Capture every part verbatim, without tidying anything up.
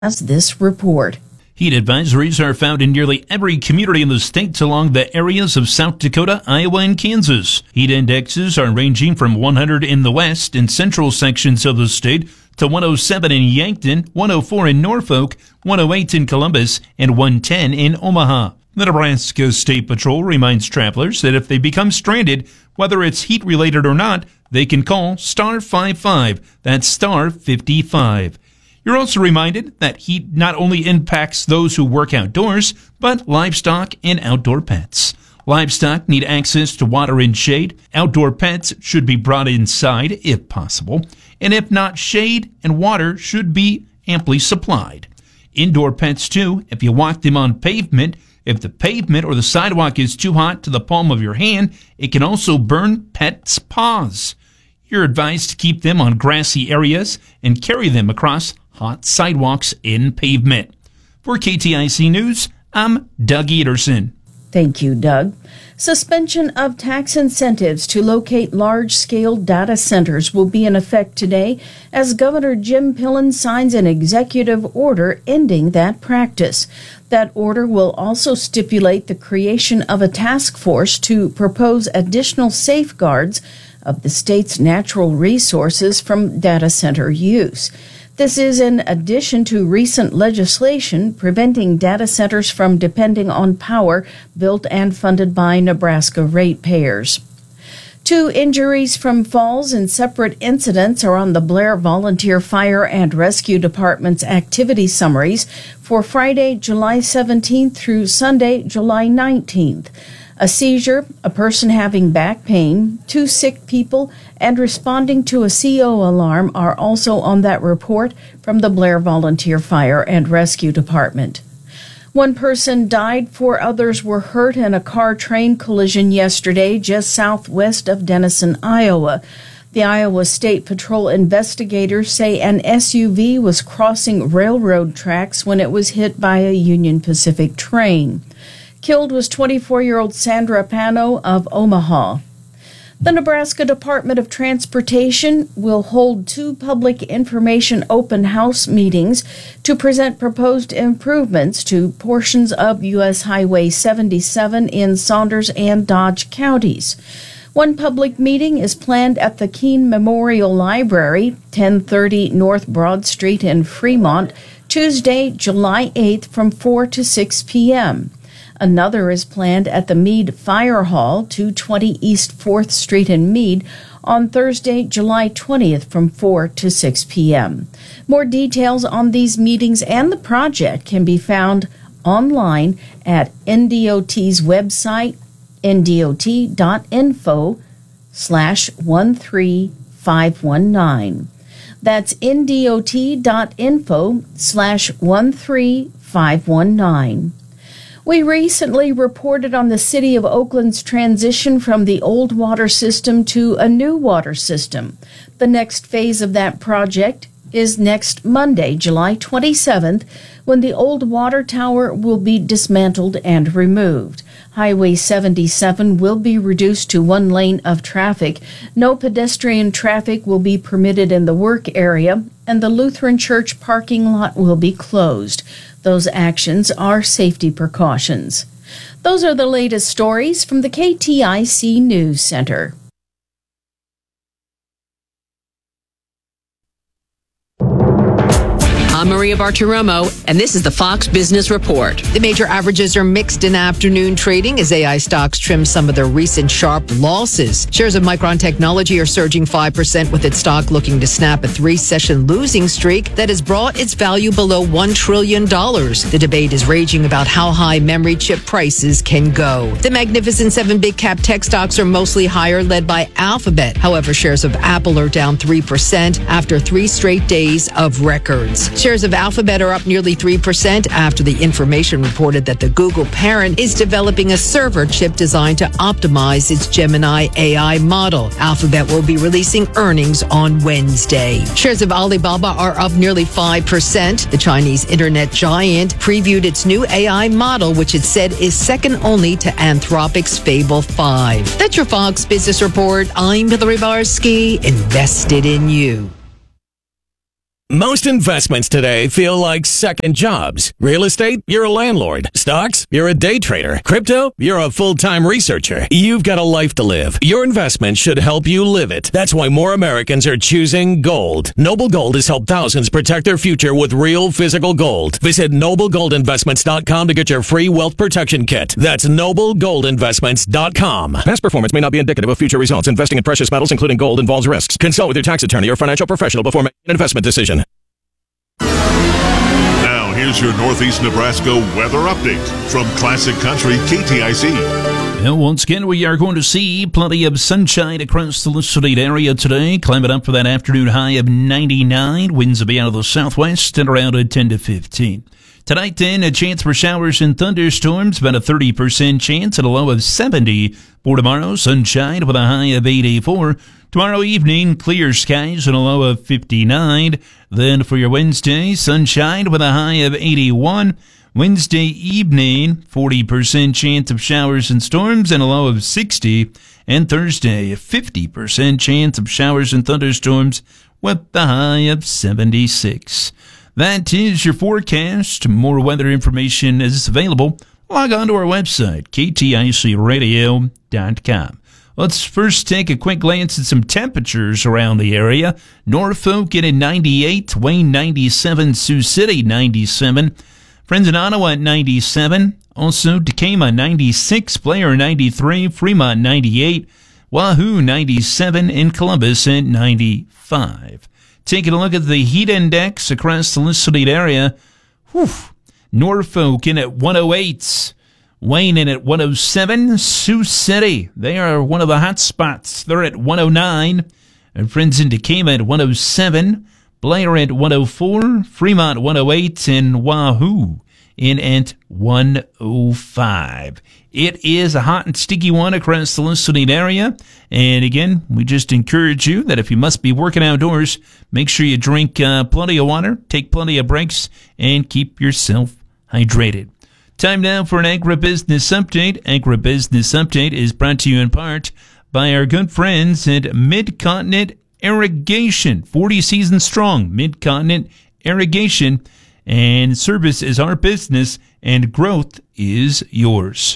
As this report. Heat advisories are found in nearly every community in the state along the areas of South Dakota, Iowa, and Kansas. Heat indexes are ranging from one hundred in the west and central sections of the state to one oh seven in Yankton, one oh four in Norfolk, one oh eight in Columbus, and one ten in Omaha. The Nebraska State Patrol reminds travelers that if they become stranded, whether it's heat-related or not, they can call star five five. That's star fifty-five. You're also reminded that heat not only impacts those who work outdoors, but livestock and outdoor pets. Livestock need access to water and shade. Outdoor pets should be brought inside if possible. And if not, shade and water should be amply supplied. Indoor pets too, if you walk them on pavement. If the pavement or the sidewalk is too hot to the palm of your hand, it can also burn pets' paws. You're advised to keep them on grassy areas and carry them across hot sidewalks and pavement. For K T I C News, I'm Doug Ederson. Thank you, Doug. Suspension of tax incentives to locate large-scale data centers will be in effect today as Governor Jim Pillen signs an executive order ending that practice. That order will also stipulate the creation of a task force to propose additional safeguards of the state's natural resources from data center use. This is in addition to recent legislation preventing data centers from depending on power built and funded by Nebraska ratepayers. Two injuries from falls in separate incidents are on the Blair Volunteer Fire and Rescue Department's activity summaries for Friday, July seventeenth through Sunday, July nineteenth. A seizure, a person having back pain, two sick people, and responding to a C O alarm are also on that report from the Blair Volunteer Fire and Rescue Department. One person died, four others were hurt in a car-train collision yesterday just southwest of Denison, Iowa. The Iowa State Patrol investigators say an S U V was crossing railroad tracks when it was hit by a Union Pacific train. Killed was twenty-four-year-old Sandra Pano of Omaha. The Nebraska Department of Transportation will hold two public information open house meetings to present proposed improvements to portions of U S Highway seventy-seven in Saunders and Dodge counties. One public meeting is planned at the Keene Memorial Library, ten thirty North Broad Street in Fremont, Tuesday, July eighth from four to six p.m. Another is planned at the Meade Fire Hall, two twenty East fourth Street in Meade, on Thursday, July twentieth from four to six p.m. More details on these meetings and the project can be found online at N D O T's website, N D O T dot info slash one three five one nine. That's N D O T dot info slash one three five one nine. We recently reported on the City of Oakland's transition from the old water system to a new water system. The next phase of that project is next Monday, July twenty-seventh, when the old water tower will be dismantled and removed. Highway seventy-seven will be reduced to one lane of traffic. No pedestrian traffic will be permitted in the work area, and the Lutheran Church parking lot will be closed. Those actions are safety precautions. Those are the latest stories from the K T I C News Center. I'm Maria Bartiromo, and this is the Fox Business Report. The major averages are mixed in afternoon trading as A I stocks trim some of their recent sharp losses. Shares of Micron Technology are surging five percent with its stock looking to snap a three-session losing streak that has brought its value below one trillion dollars. The debate is raging about how high memory chip prices can go. The Magnificent Seven big cap tech stocks are mostly higher, led by Alphabet. However, shares of Apple are down three percent after three straight days of records. Shares of Alphabet are up nearly three percent after the information reported that the Google parent is developing a server chip designed to optimize its Gemini A I model. Alphabet will be releasing earnings on Wednesday. Shares of Alibaba are up nearly five percent. The Chinese internet giant previewed its new A I model, which it said is second only to Anthropic's Fable five. That's your Fox Business Report. I'm Hillary Barsky, invested in you. Most investments today feel like second jobs. Real estate, you're a landlord. Stocks, you're a day trader. Crypto, you're a full-time researcher. You've got a life to live. Your investment should help you live it. That's why more Americans are choosing gold. Noble Gold has helped thousands protect their future with real physical gold. Visit noble gold investments dot com to get your free wealth protection kit. That's noble gold investments dot com. Past performance may not be indicative of future results. Investing in precious metals, including gold, involves risks. Consult with your tax attorney or financial professional before making an investment decision. Now, here's your Northeast Nebraska weather update from Classic Country K T I C. Well, once again, we are going to see plenty of sunshine across the listed area today. Climbing up for that afternoon high of ninety-nine. Winds will be out of the southwest and around at ten to fifteen. Tonight, then, a chance for showers and thunderstorms, about a thirty percent chance at a low of seventy. For tomorrow, sunshine with a high of eighty-four. Tomorrow evening, clear skies and a low of fifty-nine. Then for your Wednesday, sunshine with a high of eighty-one. Wednesday evening, forty percent chance of showers and storms and a low of sixty. And Thursday, a fifty percent chance of showers and thunderstorms with the high of seventy-six. That is your forecast. More weather information is available. Log on to our website, K T I C radio dot com. Let's first take a quick glance at some temperatures around the area. Norfolk at ninety-eight, Wayne ninety-seven, Sioux City ninety-seven, Friends in Ottawa at ninety-seven, also Decatur ninety-six, Blair ninety-three, Fremont ninety-eight, Wahoo ninety-seven, and Columbus at ninety-five. Taking a look at the heat index across the listed area. Whew. Norfolk in at one oh eight. Wayne in at one oh seven. Sioux City, they are one of the hot spots. They're at one oh nine. And Friends in Decatur at one oh seven. Blair at one oh four. Fremont one oh eight. And Wahoo in at one oh five. It is a hot and sticky one across the listening area. And again, we just encourage you that if you must be working outdoors, make sure you drink uh, plenty of water, take plenty of breaks, and keep yourself hydrated. Time now for an Agribusiness Update. Agribusiness Update is brought to you in part by our good friends at Mid-Continent Irrigation. forty seasons strong, Mid-Continent Irrigation. And service is our business, and growth is yours.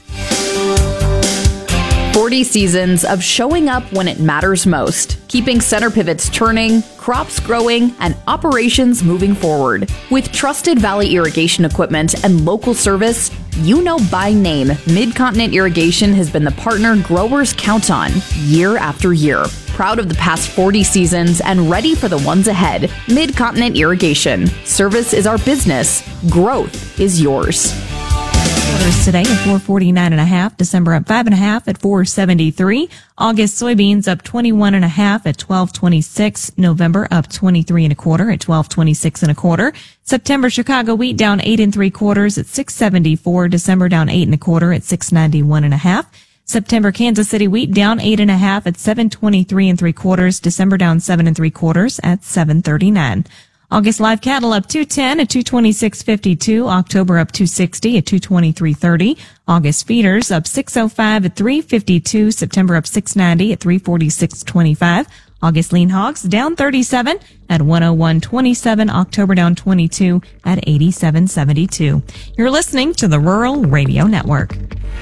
forty seasons of showing up when it matters most, keeping center pivots turning, crops growing, and operations moving forward. With trusted Valley irrigation equipment and local service, you know by name, Mid-Continent Irrigation has been the partner growers count on year after year. Proud of the past forty seasons and ready for the ones ahead. Mid-Continent Irrigation. Service is our business. Growth is yours. Orders today at four forty-nine and a half. December up five and a half at four seventy-three. August soybeans up twenty-one and a half at twelve twenty-six. November up twenty-three and a quarter at twelve twenty-six and a quarter. September Chicago wheat down eight and three quarters at six seventy-four. December down eight and a quarter at six ninety-one and a half. September Kansas City wheat down eight and a half at seven twenty-three and three quarters. December down seven and three quarters at seven thirty-nine. August live cattle up two ten at two twenty-six fifty-two. October up two sixty at two twenty-three thirty. August feeders up six oh five at three fifty-two. September up six ninety at three forty-six twenty-five. August lean hogs down thirty-seven at one oh one twenty-seven. October down twenty-two at eighty-seven seventy-two. You're listening to the Rural Radio Network.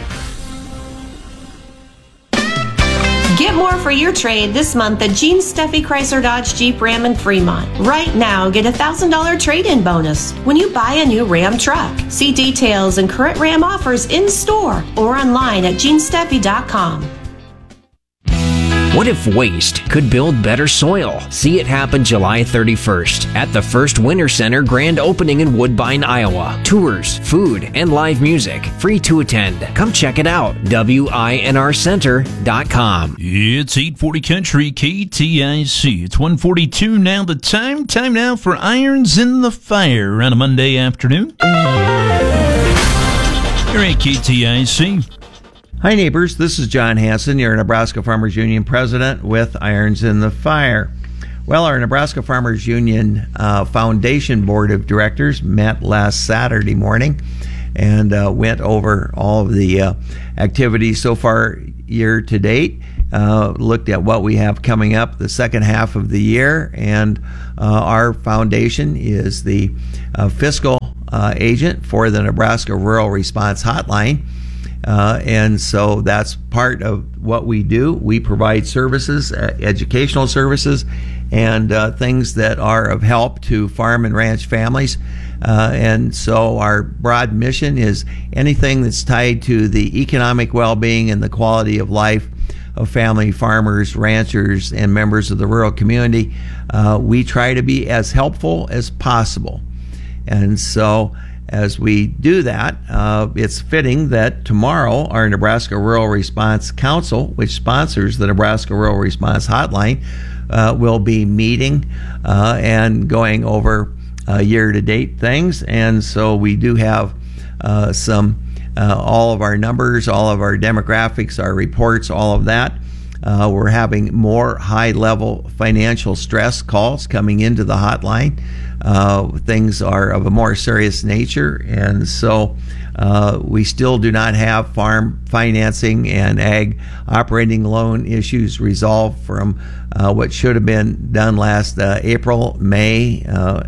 Get more for your trade this month at Gene Steffi Chrysler Dodge Jeep Ram in Fremont. Right now, get a one thousand dollars trade-in bonus when you buy a new Ram truck. See details and current Ram offers in store or online at gene steffi dot com. What if waste could build better soil? See it happen July thirty-first at the First Winter Center grand opening in Woodbine, Iowa. Tours, food, and live music. Free to attend. Come check it out. W I N R center dot com. It's eight forty Country K T I C. It's one forty-two now the time. Time now for Irons in the Fire on a Monday afternoon. Here at K T I C. Hi neighbors, this is John Hanson, your Nebraska Farmers Union president with Irons in the Fire. Well, our Nebraska Farmers Union uh, Foundation Board of Directors met last Saturday morning and uh, went over all of the uh, activities so far year to date. uh, looked at what we have coming up the second half of the year, and uh, our foundation is the uh, fiscal uh, agent for the Nebraska Rural Response Hotline. Uh, and so that's part of what we do. We provide services, uh, educational services, and uh, things that are of help to farm and ranch families. Uh, and so our broad mission is anything that's tied to the economic well-being and the quality of life of family farmers, ranchers, and members of the rural community. Uh, we try to be as helpful as possible. And so as we do that, uh, it's fitting that tomorrow our Nebraska Rural Response Council, which sponsors the Nebraska Rural Response Hotline, uh, will be meeting uh, and going over uh, year-to-date things. And so we do have uh, some, uh, all of our numbers, all of our demographics, our reports, all of that. Uh, we're having more high-level financial stress calls coming into the hotline. Uh, things are of a more serious nature, and so uh, we still do not have farm financing and ag operating loan issues resolved from uh, what should have been done last uh, April, May. Uh,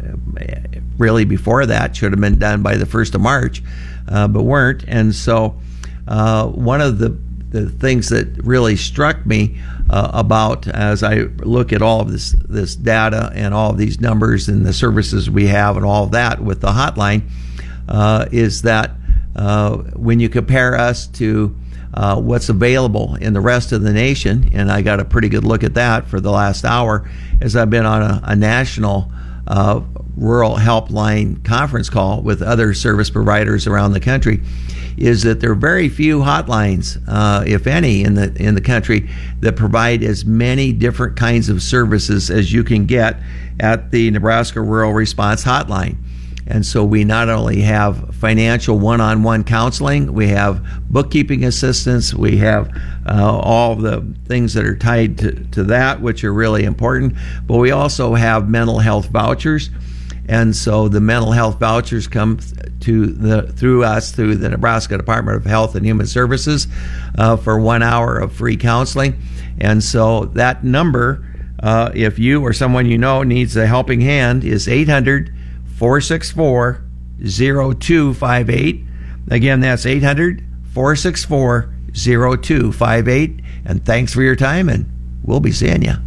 really before that, should have been done by the first of March, uh, but weren't. And so uh, one of the the things that really struck me uh, about as I look at all of this this data and all of these numbers and the services we have and all of that with the hotline uh, is that uh, when you compare us to uh, what's available in the rest of the nation, and I got a pretty good look at that for the last hour as I've been on a, a national uh, rural helpline conference call with other service providers around the country, is that there are very few hotlines, uh, if any, in the in the country that provide as many different kinds of services as you can get at the Nebraska Rural Response Hotline. And so we not only have financial one-on-one counseling, we have bookkeeping assistance, we have uh, all the things that are tied to, to that, which are really important, but we also have mental health vouchers. And so the mental health vouchers come to the through us through the Nebraska Department of Health and Human Services uh, for one hour of free counseling. And so that number, uh, if you or someone you know needs a helping hand, is eight hundred, four six four, zero two five eight. Again, that's eight hundred, four six four, zero two five eight. And thanks for your time, and we'll be seeing you.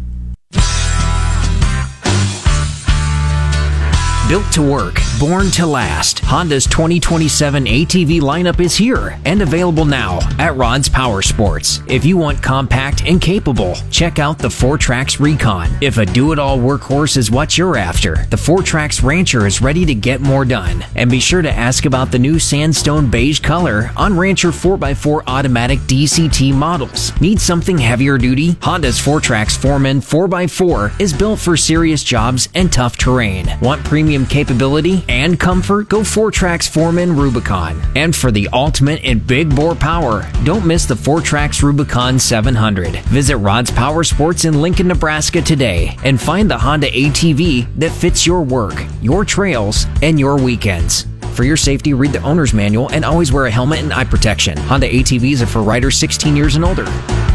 Built to work, born to last. Honda's twenty twenty-seven A T V lineup is here and available now at Rod's Power Sports. If you want compact and capable, check out the four Trax Recon. If a do-it-all workhorse is what you're after, the four Trax Rancher is ready to get more done. And be sure to ask about the new sandstone beige color on Rancher four by four automatic D C T models. Need something heavier duty? Honda's four Trax Foreman four by four is built for serious jobs and tough terrain. Want premium capability and comfort? Go four Trax Foreman Rubicon. And for the ultimate in big bore power, don't miss the four Trax Rubicon seven hundred. Visit Rod's Power Sports in Lincoln, Nebraska today and find the Honda A T V that fits your work, your trails, and your weekends. For your safety, read the owner's manual and always wear a helmet and eye protection. Honda A T Vs are for riders sixteen years and older.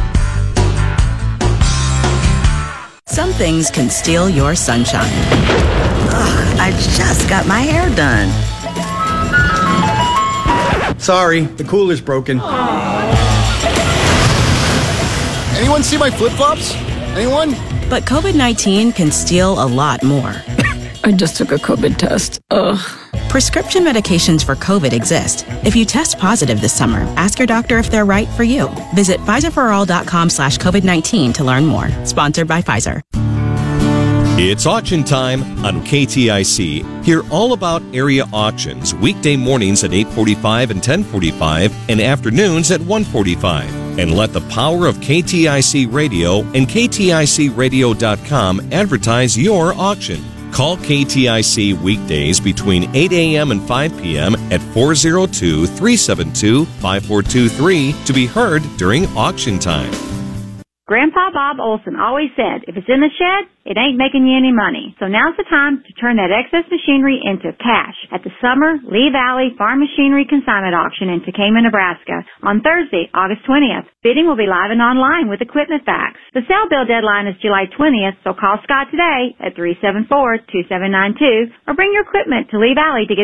Some things can steal your sunshine. Ugh, I just got my hair done. Sorry, the cooler's broken. Anyone see my flip-flops? Anyone? But COVID nineteen can steal a lot more. I just took a COVID test. Ugh. Prescription medications for COVID exist. If you test positive this summer, ask your doctor if they're right for you. Visit Pfizer for all dot com slash COVID nineteen to learn more. Sponsored by Pfizer. It's auction time on K T I C. Hear all about area auctions weekday mornings at eight forty-five and ten forty-five and afternoons at one forty-five. And let the power of K T I C Radio and K T I C radio dot com advertise your auction. Call K T I C weekdays between eight a.m. and five p.m. at four oh two, three seven two, five four two three to be heard during auction time. Grandpa Bob Olson always said, if it's in the shed, it ain't making you any money. So now's the time to turn that excess machinery into cash at the Summer Lee Valley Farm Machinery Consignment Auction in Tekamah, Nebraska on Thursday, August twentieth. Bidding will be live and online with Equipment Facts. The sale bill deadline is July twentieth, so call Scott today at three seven four, two seven nine two or bring your equipment to Lee Valley to get